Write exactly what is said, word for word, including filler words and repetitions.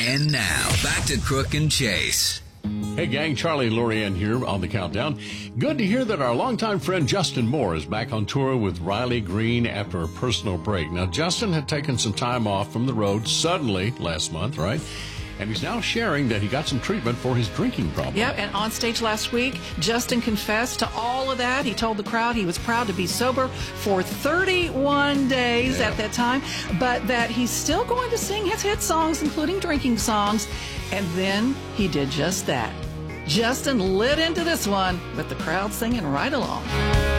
And now, back to Crook and Chase. Hey gang, Charlie and Lorianne here on the Countdown. Good to hear that our longtime friend Justin Moore is back on tour with Riley Green after a personal break. Now, Justin had taken some time off from the road suddenly last month, right? And he's now sharing that he got some treatment for his drinking problem. Yep, and on stage last week, Justin confessed to all of that. He told the crowd he was proud to be sober for thirty-one days yeah. at that time, but that he's still going to sing his hit songs, including drinking songs. And then he did just that. Justin lit into this one with the crowd singing right along.